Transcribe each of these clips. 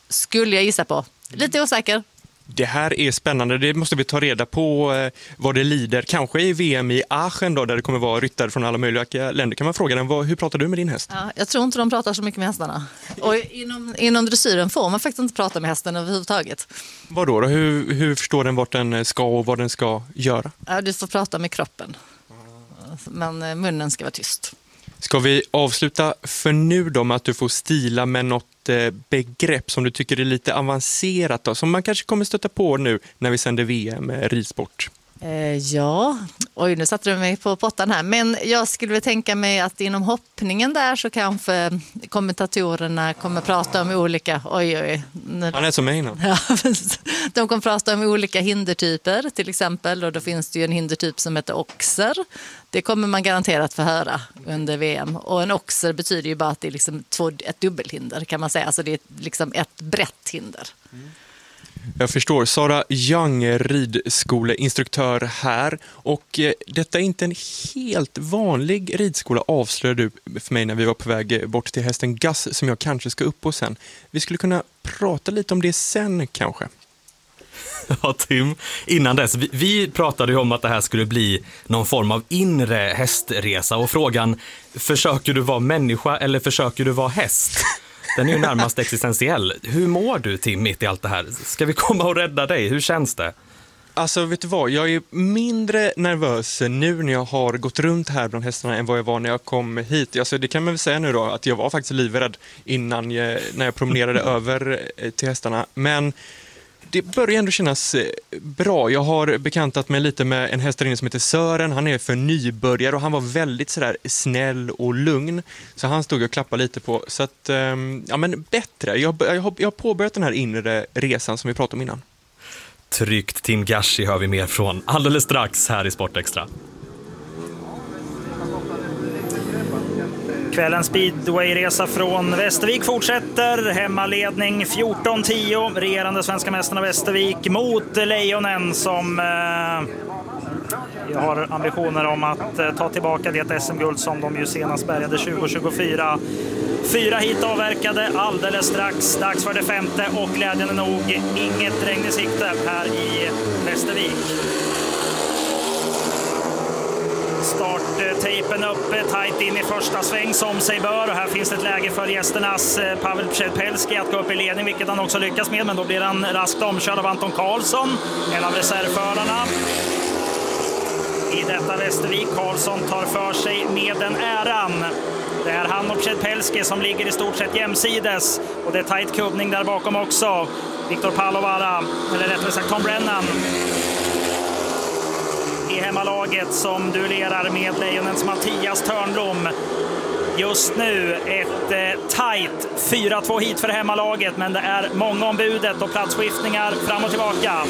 skulle jag gissa på. Lite osäker. Det här är spännande. Det måste vi ta reda på vad det lider. Kanske i VM i Aachen då, där det kommer vara ryttare från alla möjliga länder. Kan man fråga den, hur pratar du med din häst? Ja, jag tror inte de pratar så mycket med hästarna. Och inom dressyren får man faktiskt inte prata med hästen överhuvudtaget. Vadå då? Hur förstår den vart den ska och vad den ska göra? Ja, du får prata med kroppen. Men munnen ska vara tyst. Ska vi avsluta för nu då med att du får stila med något begrepp som du tycker är lite avancerat då, som man kanske kommer stöta på nu när vi sänder VM ridsport? Ja, nu satte du mig på pottan här. Men jag skulle väl tänka mig att inom hoppningen där så kanske kommentatorerna kommer prata om olika... Han är som mig innan. Ja, de kommer prata om olika hindertyper till exempel. Och då finns det ju en hindertyp som heter oxer. Det kommer man garanterat få höra under VM. Och en oxer betyder ju bara att det är liksom ett dubbelhinder kan man säga. Alltså det är liksom ett brett hinder. Jag förstår. Sara Young, ridskoleinstruktör här. Och detta är inte en helt vanlig ridskola, avslöjade du för mig när vi var på väg bort till hästen Gus som jag kanske ska upp på sen. Vi skulle kunna prata lite om det sen kanske. Ja, Tim. Innan dess, vi pratade ju om att det här skulle bli någon form av inre hästresa. Och frågan, försöker du vara människa eller försöker du vara häst? Den är ju närmast existentiell. Hur mår du, Tim, mitt i allt det här? Ska vi komma och rädda dig? Hur känns det? Alltså, vet du vad? Jag är mindre nervös nu när jag har gått runt här bland hästarna än vad jag var när jag kom hit. Alltså, det kan man väl säga nu då, att jag var faktiskt livrädd när jag promenerade över till hästarna. Men det börjar ändå kännas bra. Jag har bekantat mig lite med en häst där inne som heter Sören. Han är för nybörjare och han var väldigt sådär snäll och lugn. Så han stod och klappade lite på. Så att, ja men bättre. Jag har påbörjat den här inre resan som vi pratade om innan. Tryggt Tim Gashi hör vi mer från alldeles strax här i Sportextra. Kvällens speedwayresa från Västervik fortsätter. Hemmaledning 14-10. Regerande svenska mästarna Västervik mot Lejonen som har ambitioner om att ta tillbaka det SM-guld som de ju senast bärgade 2024. 4 hit avverkade alldeles strax. Dags för det 5:e och glädjande nog inget regn i sikte här i Västervik. Starttejpen uppe, tajt in i första sväng som sig bör. Och här finns ett läge för gästernas Pavel Przedpelski att gå upp i ledning, vilket han också lyckas med. Men då blir han raskt omkörd av Anton Karlsson, en av reservförarna i detta Västervik. Karlsson tar för sig med den äran. Det är han och Przedpelski som ligger i stort sett jämsides. Och det är tajt kubbning där bakom också. Viktor Palovara, eller rättare sagt Tom Brennan, i hemmalaget som duellerar med Lejonens Mattias Törnblom. Just nu ett tajt 4-2 hit för hemmalaget, men det är många om budet och platsskiftningar fram och tillbaka.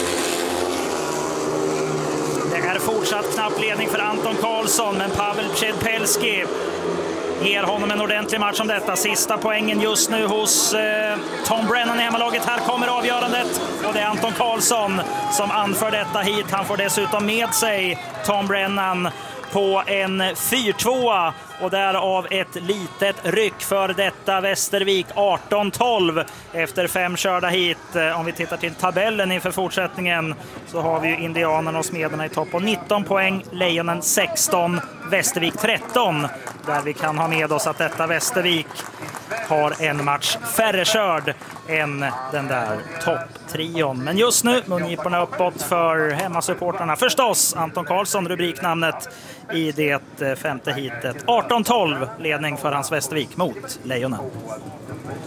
Det är fortsatt knapp ledning för Anton Karlsson, men Pavel Przedpelski ger honom en ordentlig match om detta. Sista poängen just nu hos Tom Brennan i hemmalaget. Här kommer avgörandet och det är Anton Karlsson som anför detta hit. Han får dessutom med sig Tom Brennan på en 4-2 och därav ett litet ryck för detta Västervik 18-12 efter 5 körda hit. Om vi tittar till tabellen inför fortsättningen så har vi ju Indianerna och Smederna i topp på 19 poäng, Lejonen 16, Västervik 13, där vi kan ha med oss att detta Västervik har en match färre körd än den där topptrion. Men just nu mungiporna uppåt för hemmasupportarna. Förstås Anton Karlsson, rubriknamnet i det 5:e hitet. 18-12 ledning för hans Västervik mot Lejonen.